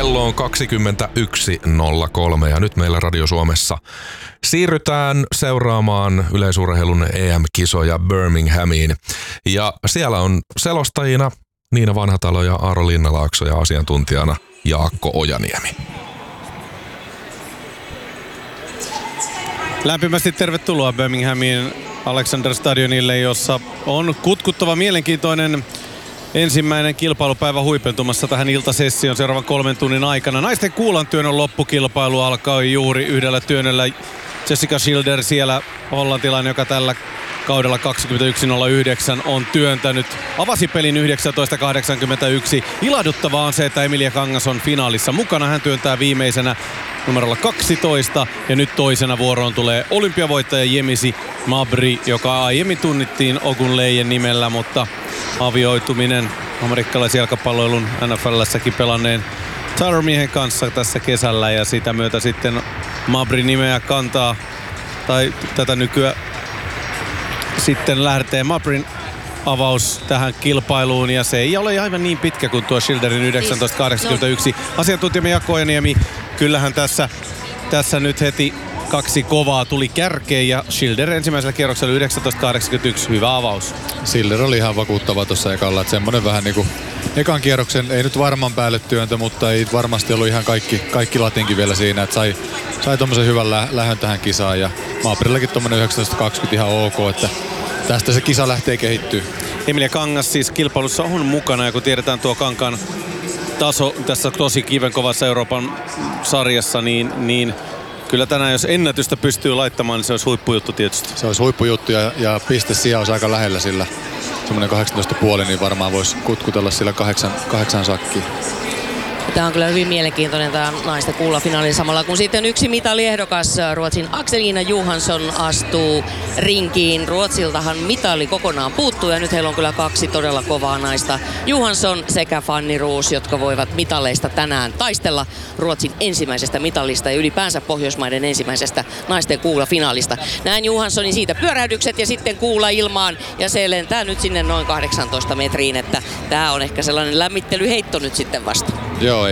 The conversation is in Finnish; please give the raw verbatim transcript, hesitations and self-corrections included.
Kello on kaksikymmentäyksi nolla kolme ja nyt meillä Radio Suomessa siirrytään seuraamaan yleisurheilun E M-kisoja Birminghamiin. Ja siellä on selostajina Niina Vanhatalo ja Aaro Linnalaakso ja asiantuntijana Jaakko Ojaniemi. Lämpimästi tervetuloa Birminghamin Alexander Stadionille, jossa on kutkuttava mielenkiintoinen ensimmäinen kilpailupäivä huipentumassa tähän iltasessioon seuraavan kolmen tunnin aikana. Naisten kuulantyönön loppukilpailu alkoi juuri yhdellä työnnöllä. Jessica Schilder siellä, hollantilainen, joka tällä kaudella kaksikymmentäyksi nolla yhdeksän on työntänyt. Avasi pelin yhdeksäntoista kahdeksankymmentäyksi. Ilahduttavaa on se, että Emilia Kangas on finaalissa mukana. Hän työntää viimeisenä numerolla kaksitoista ja nyt toisena vuoroon tulee olympiavoittaja Jemisi Mabry, joka aiemmin tunnittiin Ogunleijen nimellä, mutta avioituminen amerikkalaisjalkapalloilun N F L:ssäkin pelanneen Tyler-miehen kanssa tässä kesällä ja sitä myötä sitten Mabry nimeä kantaa tai tätä nykyään sitten lähtee Mabryn avaus tähän kilpailuun ja se ei ole aivan niin pitkä kuin tuo Schilderin yhdeksäntoista kahdeksankymmentäyksi. Asiantuntijamme Jaakko Ojaniemi, kyllähän tässä, tässä nyt heti kaksi kovaa tuli kärkeen ja Schilder ensimmäisellä kierroksella yhdeksäntoista kahdeksankymmentäyksi, hyvä avaus. Schilder oli ihan vakuuttava tuossa ekalla, että semmonen vähän niinku ekan kierroksen, ei nyt varman päälle työntö, mutta ei varmasti ollut ihan kaikki, kaikki latinkin vielä siinä, että sai, sai tommosen hyvän lä- lähön tähän kisaan ja Mabryllakin tommonen yhdeksäntoista kaksikymmentä ihan ok, että tästä se kisa lähtee kehittyä. Emilia Kangas siis kilpailussa on mukana ja kun tiedetään tuo Kankaan taso tässä tosi kivenkovassa Euroopan sarjassa, niin, niin kyllä tänään jos ennätystä pystyy laittamaan, niin se olisi huippujuttu tietysti. Se olisi huippujuttu ja, ja piste sija olisi aika lähellä sillä. Semmoinen kahdeksantoista pilkku viisi, niin varmaan voisi kutkutella sillä kahdeksan, kahdeksan sakkiin. Tämä on kyllä hyvin mielenkiintoinen tämä naisten kuulafinaali samalla kun sitten yksi mitaliehdokas Ruotsin Axelina Johansson astuu rinkiin. Ruotsiltahan mitali kokonaan puuttuu ja nyt heillä on kyllä kaksi todella kovaa naista. Johansson sekä Fanny Roos, jotka voivat mitaleista tänään taistella Ruotsin ensimmäisestä mitalista ja ylipäänsä Pohjoismaiden ensimmäisestä naisten kuulafinaalista. Näin Johanssonin siitä pyörähdykset ja sitten kuula ilmaan ja se lentää nyt sinne noin kahdeksantoista metriin, että tämä on ehkä sellainen lämmittelyheitto nyt sitten vasta. Joo,